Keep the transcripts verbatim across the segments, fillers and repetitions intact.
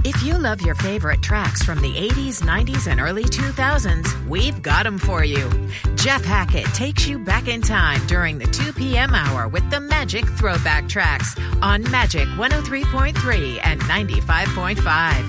If you love your favorite tracks from the eighties, nineties, and early two thousands, we've got them for you. Jeff Hackett takes you back in time during the two p.m. hour with the Magic Throwback Tracks on Magic one oh three point three and ninety-five point five.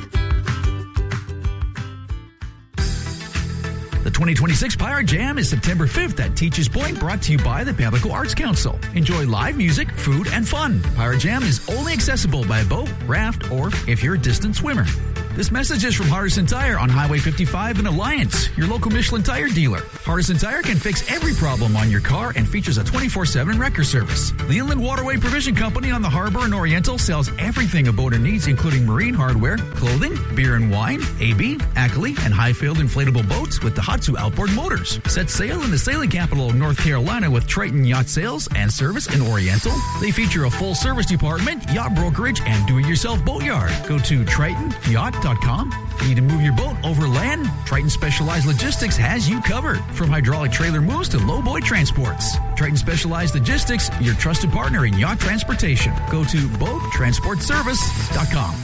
The twenty twenty-six Pirate Jam is September fifth at Teachers Point, brought to you by the Pamlico Arts Council. Enjoy live music, food, and fun. Pirate Jam is only accessible by boat, raft, or if you're a distant swimmer. This message is from Hardison Tire on Highway fifty-five in Alliance, your local Michelin tire dealer. Hardison Tire can fix every problem on your car and features a twenty-four seven wrecker service. The Inland Waterway Provision Company on the Harbor and Oriental sells everything a boater needs, including marine hardware, clothing, beer and wine, A B, Ackley, and high-failed inflatable boats with the Hatsu outboard motors. Set sail in the sailing capital of North Carolina with Triton Yacht Sales and Service in Oriental. They feature a full service department, yacht brokerage, and do-it-yourself boatyard. Go to Triton Yacht dot com. Need to move your boat over land? Triton Specialized Logistics has you covered. From hydraulic trailer moves to lowboy transports. Triton Specialized Logistics, your trusted partner in yacht transportation. Go to boat transport service dot com.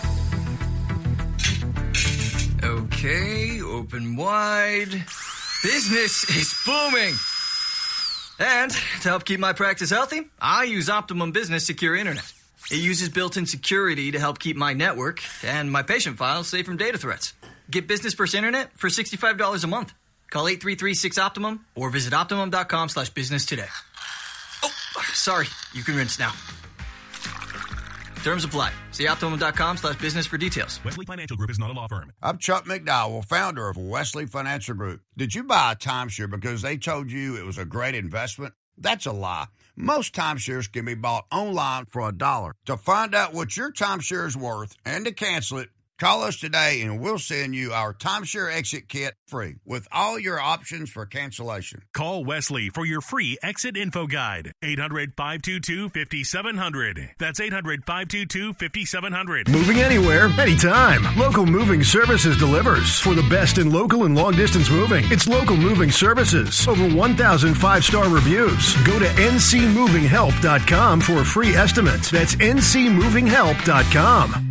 Okay, open wide. Business is booming. And to help keep my practice healthy, I use Optimum Business Secure Internet. It uses built-in security to help keep my network and my patient files safe from data threats. Get Business First Internet for sixty-five dollars a month. Call eight three three six Optimum or visit optimum dot com slash business today. Oh, sorry. You can rinse now. Terms apply. See optimum dot com slash business for details. Wesley Financial Group is not a law firm. I'm Chuck McDowell, founder of Wesley Financial Group. Did you buy a timeshare because they told you it was a great investment? That's a lie. Most timeshares can be bought online for a dollar. To find out what your timeshare is worth and to cancel it, call us today and we'll send you our timeshare exit kit free with all your options for cancellation. Call Wesley for your free exit info guide. eight hundred, five two two, five seven zero zero. That's eight hundred, five two two, five seven zero zero. Moving anywhere, anytime. Local Moving Services delivers. For the best in local and long-distance moving, it's Local Moving Services. Over one thousand five-star reviews. Go to N C moving help dot com for a free estimate. That's N C moving help dot com.